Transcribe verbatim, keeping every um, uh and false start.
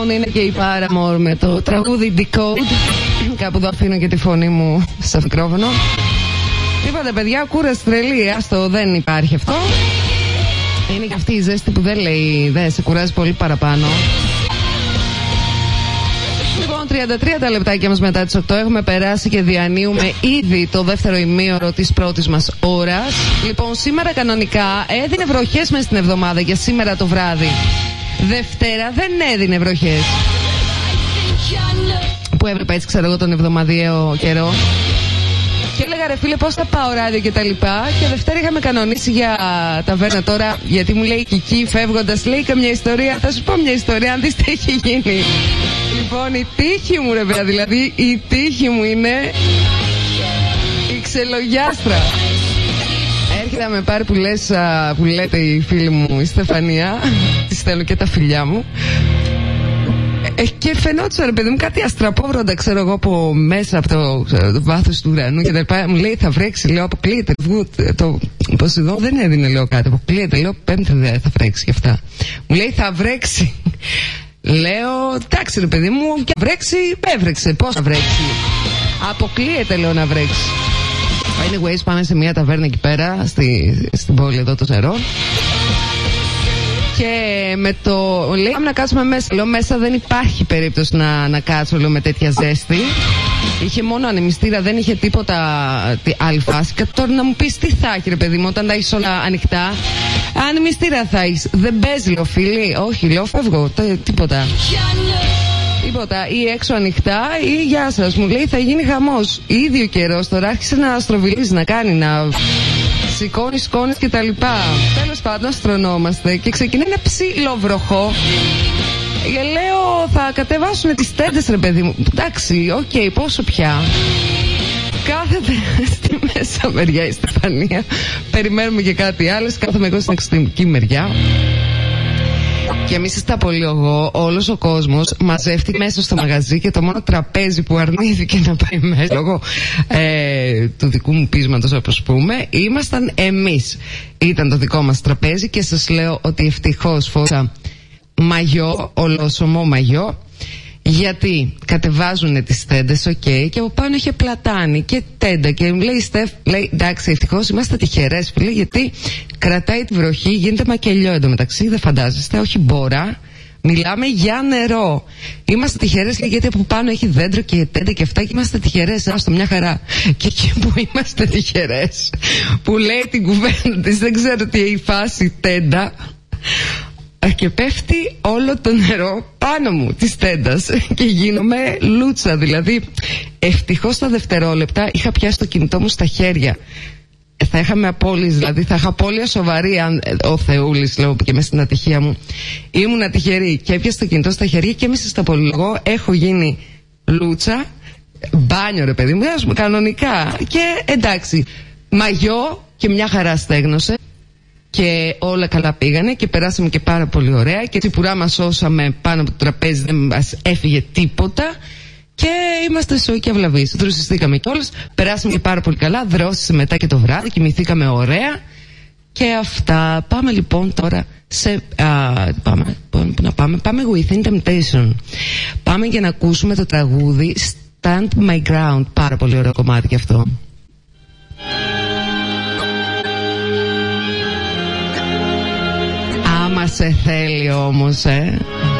Είναι και η Paramore με το τραγούδι Decode. Κάπου εδώ αφήνω και τη φωνή μου στο μικρόφωνο. Είπατε παιδιά, κούραση τρελή. Άστο, δεν υπάρχει αυτό. Είναι και αυτή η ζέστη που δεν λέει, δεν σε κουράζει πολύ παραπάνω. Λοιπόν, τριάντα τρία τα λεπτάκια μας μετά τις οκτώ. Έχουμε περάσει και διανύουμε ήδη το δεύτερο ημίωρο της πρώτης μας ώρας. Λοιπόν, σήμερα κανονικά έδινε βροχές μες στην εβδομάδα για σήμερα το βράδυ. Δευτέρα δεν έδινε βροχές. Που έβλεπα έτσι, ξέρω εγώ, τον εβδομαδιαίο καιρό. Και έλεγα ρε φίλε, πώς θα πάω ράδιο και τα λοιπά. Και Δευτέρα είχαμε κανονίσει για ταβέρνα τώρα. Γιατί μου λέει Κική φεύγοντας, λέει καμιά ιστορία. Θα σου πω μια ιστορία, αν δεις τι έχει γίνει. Λοιπόν, η τύχη μου ρε παιδιά, δηλαδή η τύχη μου είναι η ξελογιάστρα. Έρχεται να με πάρει που, λες, που λέτε η φίλη μου η Στεφανία. Της στέλνω και τα φιλιά μου. Ε, και φαινόταν ρε παιδί μου κάτι αστραπόβροντα, ξέρω εγώ, από μέσα από το, το βάθος του ουρανού και τα λοιπά. Μου λέει θα βρέξει, λέω αποκλείεται. Το Ποσειδόν δεν έδινε, λέω κάτι. Αποκλείεται, λέω Πέμπτη δεν θα βρέξει και αυτά. Μου λέει θα βρέξει. Λέω εντάξει ρε παιδί μου, και βρέξει, έβρεξε. Πώς θα βρέξει. Αποκλείεται, λέω, να βρέξει. Anyways, πάμε σε μια ταβέρνα εκεί πέρα, στη, στην πόλη εδώ των Ζερών. Και με το. Λέει να κάτσουμε μέσα. Λέω μέσα δεν υπάρχει περίπτωση να, να κάτσω, λέω, με τέτοια ζέστη. Είχε μόνο ανεμιστήρα, δεν είχε τίποτα άλλη φάση. Και τώρα να μου πεις τι θα έχει, ρε παιδί μου, όταν τα έχεις όλα ανοιχτά. Ανεμιστήρα θα έχεις. Δεν παίζει, λέω, φίλοι. Όχι, λέω, φεύγω. Τ, τίποτα. Τίποτα. Ή έξω ανοιχτά ή γεια σας. Μου λέει θα γίνει χαμός. Ήδη ο καιρός τώρα άρχισε να αστροβιλίζει, να κάνει, να σηκώνει σκόνες και τα λοιπά. Τέλος πάντων, αστρωνόμαστε και ξεκινάει ένα ψιλοβροχό. Και λέω θα κατεβάσουν τις τέντες ρε παιδί μου. Εντάξει, οκ, okay, πόσο πια. Κάθεται στη μέσα μεριά η Στεφανία. Περιμένουμε και κάτι άλλο. Κάθομαι εγώ στην εξωτερική μεριά. Και εμείς στα πολιογώ, όλος ο κόσμος μαζεύτηκε μέσα στο μαγαζί και το μόνο τραπέζι που αρνήθηκε να πάει μέσα λόγω ε, του δικού μου πείσματος, όπως πούμε, ήμασταν εμείς. Ήταν το δικό μας τραπέζι και σας λέω ότι ευτυχώς φόρησα μαγιό, ολόσωμο μαγιό, γιατί κατεβάζουν τις τέντες, οκ, okay, και από πάνω είχε πλατάνη και τέντα. Και μου λέει η Στεφ, λέει εντάξει, ευτυχώς είμαστε τυχερές, φίλοι, γιατί κρατάει τη βροχή, γίνεται μακελιό εντωμεταξύ, δεν φαντάζεστε, όχι μπόρα. Μιλάμε για νερό. Είμαστε τυχερές, λέει, γιατί από πάνω έχει δέντρο και τέντα και αυτά, και είμαστε τυχερές. Άστο, μια χαρά. Και εκεί που είμαστε τυχερές, που λέει την κουβέντα της, δεν ξέρω τι η φάση τέντα. Και πέφτει όλο το νερό πάνω μου της τέντας και γίνομαι λούτσα. Δηλαδή ευτυχώς στα δευτερόλεπτα είχα πιάσει το κινητό μου στα χέρια. Θα είχαμε απώλειες, δηλαδή θα είχα απώλεια σοβαρή αν ο Θεούλης, λέω, και μέσα στην ατυχία μου ήμουν ατυχερή και έπιασε το κινητό στα χέρια και μέσα στα πολυλογώ έχω γίνει λούτσα. Μπάνιο ρε παιδί μου, κανονικά. Και εντάξει, μαγιό και μια χαρά στέγνωσε. Και όλα καλά πήγανε και περάσαμε και πάρα πολύ ωραία. Και τσιπουρά μας σώσαμε πάνω από το τραπέζι, δεν μας έφυγε τίποτα. Και είμαστε σοϊ και αυλαβείς. Δροσιστήκαμε κιόλας, περάσαμε και πάρα πολύ καλά. Δρόσισε μετά και το βράδυ, κοιμηθήκαμε ωραία. Και αυτά. Πάμε λοιπόν τώρα σε. Α, πάμε, πάμε, να πάμε. Πάμε Within Temptation. Πάμε για να ακούσουμε το τραγούδι Stand My Ground. Πάρα πολύ ωραίο κομμάτι κι αυτό. Άμα σε θέλει όμως, ε.